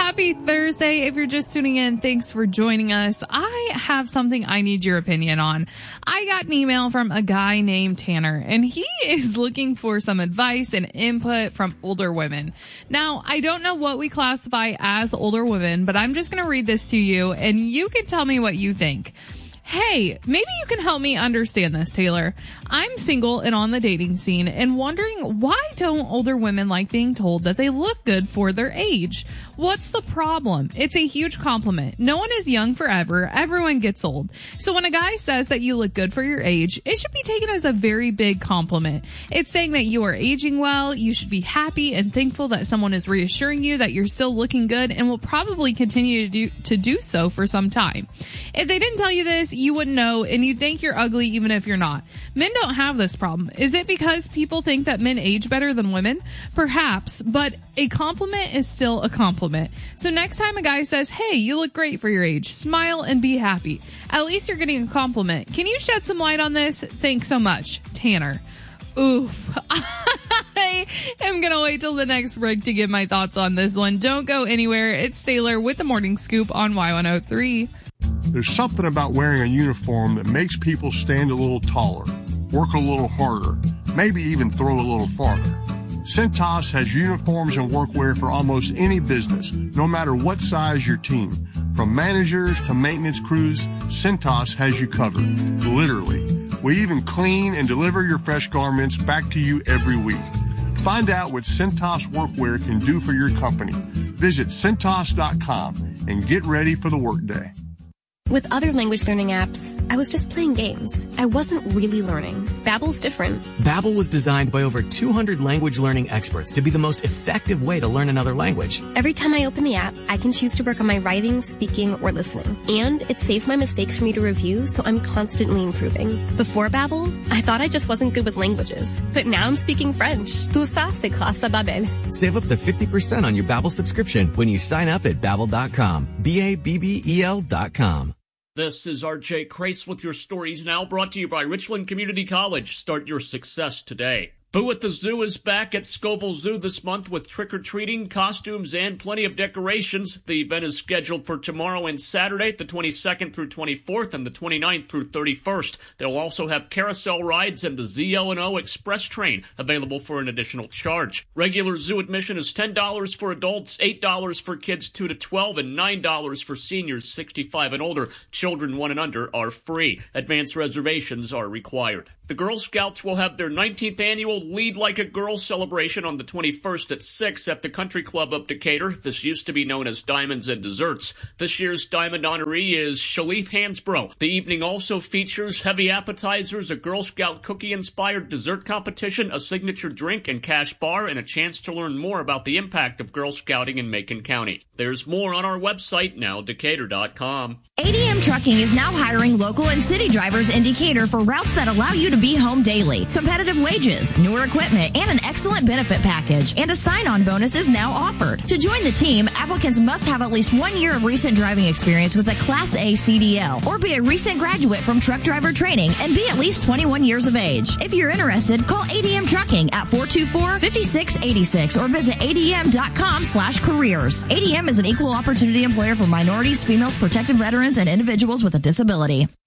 Happy Thursday. If you're just tuning in, thanks for joining us. I have something I need your opinion on. I got an email from a guy named Tanner, and he is looking for some advice and input from older women. Now, I don't know what we classify as older women, but I'm just going to read this to you, and you can tell me what you think. Hey, maybe you can help me understand this, Taylor. I'm single and on the dating scene and wondering, why don't older women like being told that they look good for their age? What's the problem? It's a huge compliment. No one is young forever. Everyone gets old. So when a guy says that you look good for your age, it should be taken as a very big compliment. It's saying that you are aging well. You should be happy and thankful that someone is reassuring you that you're still looking good and will probably continue to do so for some time. If they didn't tell you this, you wouldn't know, and you'd think you're ugly even if you're not. Men don't have this problem. Is it because people think that men age better than women? Perhaps, but a compliment is still a compliment. So next time a guy says, hey, you look great for your age, smile and be happy. At least you're getting a compliment. Can you shed some light on this? Thanks so much, Tanner. Oof. I am going to wait till the next break to give my thoughts on this one. Don't go anywhere. It's Taylor with the Morning Scoop on Y103. There's something about wearing a uniform that makes people stand a little taller, work a little harder, maybe even throw a little farther. Cintas has uniforms and workwear for almost any business, no matter what size your team. From managers to maintenance crews, Cintas has you covered, literally. We even clean and deliver your fresh garments back to you every week. Find out what Cintas workwear can do for your company. Visit Cintas.com and get ready for the workday. With other language learning apps, I was just playing games. I wasn't really learning. Babbel's different. Babbel was designed by over 200 language learning experts to be the most effective way to learn another language. Every time I open the app, I can choose to work on my writing, speaking, or listening. And it saves my mistakes for me to review, so I'm constantly improving. Before Babbel, I thought I just wasn't good with languages. But now I'm speaking French. Tout ça, c'est grâce à Babbel. Save up to 50% on your Babbel subscription when you sign up at Babbel.com. Babbel.com. This is R.J. Crace with your stories now, brought to you by Richland Community College. Start your success today. Boo at the Zoo is back at Scoville Zoo this month with trick-or-treating, costumes, and plenty of decorations. The event is scheduled for tomorrow and Saturday, the 22nd through 24th, and the 29th through 31st. They'll also have carousel rides and the ZL&O Express train available for an additional charge. Regular zoo admission is $10 for adults, $8 for kids 2 to 12, and $9 for seniors 65 and older. Children 1 and under are free. Advance reservations are required. The Girl Scouts will have their 19th annual Lead Like a Girl celebration on the 21st at 6 at the Country Club of Decatur. This used to be known as Diamonds and Desserts. This year's Diamond honoree is Shalith Hansbrough. The evening also features heavy appetizers, a Girl Scout cookie-inspired dessert competition, a signature drink and cash bar, and a chance to learn more about the impact of Girl Scouting in Macon County. There's more on our website, nowdecatur.com. ADM Trucking is now hiring local and city drivers in Decatur for routes that allow you to be home daily. Competitive wages, newer equipment, and an excellent benefit package. And a sign-on bonus is now offered. To join the team, applicants must have at least 1 year of recent driving experience with a Class A CDL or be a recent graduate from truck driver training and be at least 21 years of age. If you're interested, call ADM Trucking at 424-5686 or visit adm.com/careers. ADM is an equal opportunity employer for minorities, females, protected veterans, and individuals with a disability.